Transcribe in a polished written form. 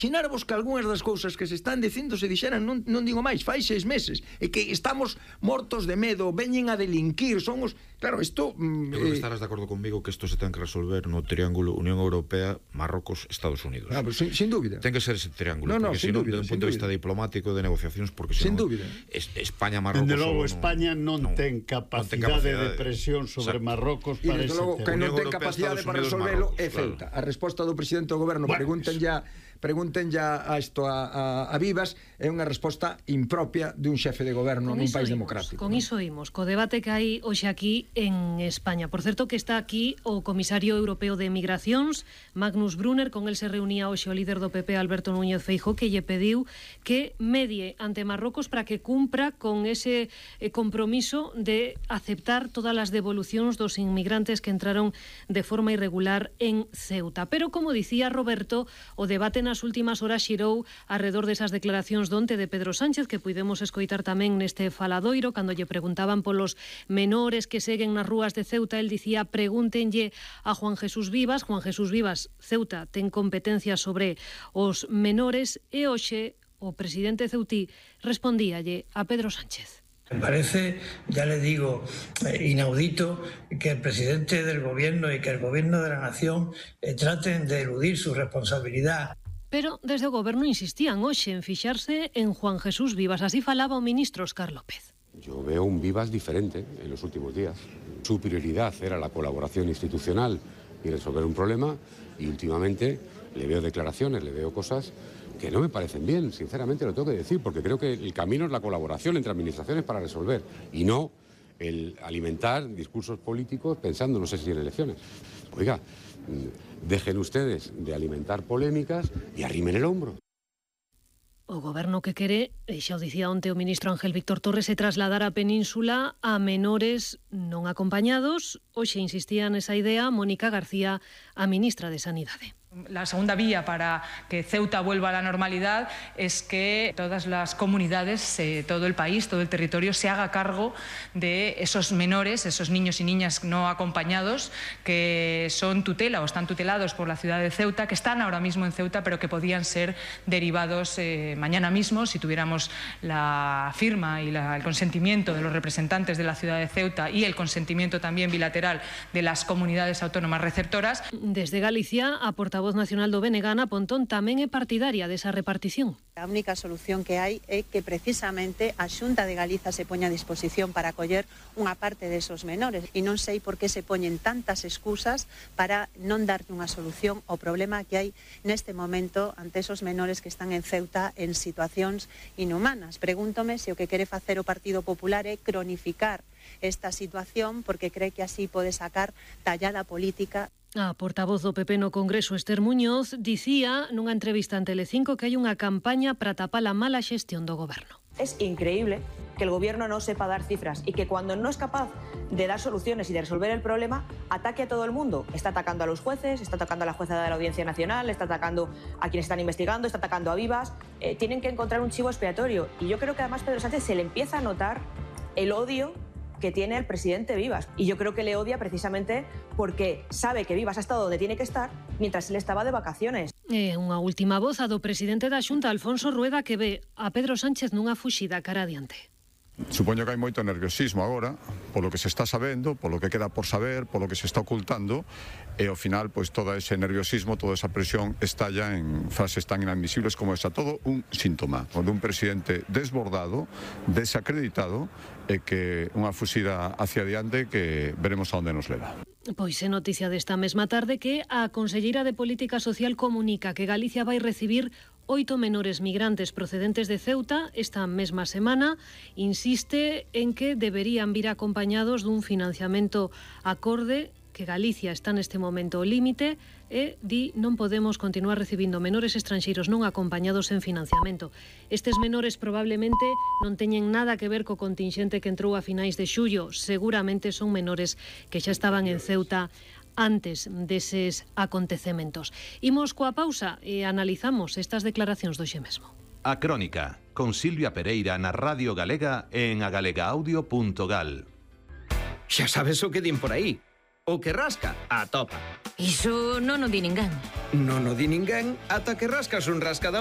Imaginarvos que algunhas das cousas que se están dicindo se dixeran, non digo máis, fai 6 meses, e que estamos mortos de medo, veñen a delinquir, somos... Claro, isto... Eu creo que estarás de acordo conmigo que isto se ten que resolver no triángulo Unión Europea, Marrocos, Estados Unidos. Pues sin dúbida. Ten que ser ese triángulo, porque sin senón, dúbida, desde un punto de vista diplomático de negociacións, porque senón... Sin dúbida. España, Marrocos... Dende logo, España non ten capacidade de presión sobre Marrocos para ese tema. E desde logo, que non ten capacidade para resolvelo é Ceuta. A resposta do presidente do goberno, pregunten ya a isto a Vivas, é unha resposta impropia dun xefe de goberno nun país democrático. Con iso imos, co debate que hai hoxe aquí en España. Por certo que está aquí o comisario europeo de Migracións, Magnus Brunner, con el se reunía hoxe o líder do PP, Alberto Núñez Feijóo, que lle pediu que medie ante Marrocos para que cumpra con ese compromiso de aceptar todas as devolucións dos inmigrantes que entraron de forma irregular en Ceuta. Pero, como dicía Roberto, o debate nas últimas horas xirou alrededor desas declaracións donte de Pedro Sánchez, que puidemos escoitar tamén neste faladoiro, cando lle preguntaban polos menores que seguen nas rúas de Ceuta, el dicía, pregúntenlle a Juan Jesús Vivas. Juan Jesús Vivas, Ceuta ten competencia sobre os menores, e hoxe o presidente ceutí respondíalle a Pedro Sánchez. Me parece, ya le digo, inaudito que el presidente del gobierno y que el gobierno de la nación traten de eludir su responsabilidad. Pero desde o goberno insistían hoxe en fixarse en Juan Jesús Vivas. Así falaba o ministro Óscar López. Yo veo un Vivas diferente en los últimos días. Su prioridad era la colaboración institucional y resolver un problema, y últimamente le veo declaraciones, le veo cosas que no me parecen bien, sinceramente lo tengo que decir, porque creo que el camino es la colaboración entre administraciones para resolver, y no el alimentar discursos políticos pensando, no sé si en elecciones. Oiga, dejen ustedes de alimentar polémicas y arrimen el hombro. O goberno que quere, xa o dicía onte o ministro Ángel Víctor Torres, é trasladar a península a menores non acompañados. Hoxe insistía nesa idea Mónica García, a ministra de Sanidade. La segunda vía para que Ceuta vuelva a la normalidad es que todas las comunidades, todo el país, todo el territorio se haga cargo de esos menores, esos niños y niñas no acompañados que son tutela o están tutelados por la ciudad de Ceuta, que están ahora mismo en Ceuta, pero que podían ser derivados mañana mismo si tuviéramos la firma y el consentimiento de los representantes de la ciudad de Ceuta y el consentimiento también bilateral de las comunidades autónomas receptoras. Desde Galicia, a portavoz nacional do BNG, Ana Pontón, tamén é partidaria desa repartición. A única solución que hai é que precisamente a Xunta de Galiza se poña a disposición para acoller unha parte desos menores, e non sei por que se poñen tantas excusas para non dar unha solución ao problema que hai neste momento ante esos menores que están en Ceuta en situacións inhumanas. Pregúntome se o que quere facer o Partido Popular é cronificar esta situación porque cree que así pode sacar tallada política. A portavoz do PP no Congreso, Esther Muñoz, dicía nunha entrevista en Telecinco que hai unha campaña para tapar a mala xestión do goberno. Es increíble que el gobierno no sepa dar cifras y que cuando no es capaz de dar soluciones y de resolver el problema, ataque a todo el mundo. Está atacando a los jueces, está atacando a la jueza de la Audiencia Nacional, está atacando a quienes están investigando, está atacando a Vivas. Tienen que encontrar un chivo expiatorio. Y yo creo que además Pedro Sánchez se le empieza a notar el odio que tiene el presidente Vivas. Y yo creo que le odia precisamente porque sabe que Vivas ha estado donde tiene que estar mientras él estaba de vacaciones. Unha última voz a do presidente da Xunta, Alfonso Rueda, que ve a Pedro Sánchez nunha fuxida cara adiante. Supoño que hai moito nerviosismo agora polo que se está sabendo, polo que queda por saber, polo que se está ocultando, e ao final pois todo ese nerviosismo, toda esa presión estalla en frases tan inadmisibles como esa. Todo un síntoma de un presidente desbordado, desacreditado, e que unha fuxida hacia adiante que veremos a onde nos leva. Pois é noticia desta mesma tarde que a conselleira de Política Social comunica que Galicia vai recibir 8 menores migrantes procedentes de Ceuta esta mesma semana. Insiste en que deberían vir acompañados dun financiamento acorde, que Galicia está neste momento ao límite, e di non podemos continuar recibindo menores estranxeiros non acompañados en financiamento. Estes menores probablemente non teñen nada que ver co contingente que entrou a finais de xullo. Seguramente son menores que xa estaban en Ceuta antes deses acontecementos. Imos coa pausa e analizamos estas declaracións do xe mesmo. A Crónica, con Silvia Pereira na Radio Galega en agalegaudio.gal. Xa sabes o que din por aí. o que rasca, atopa. Iso non o di ninguén. Non o di ninguén ata que rascas un rascador.